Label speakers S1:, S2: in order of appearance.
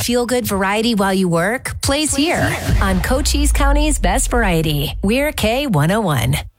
S1: feel-good variety while you work plays here on Cochise County's Best Variety. We're K101.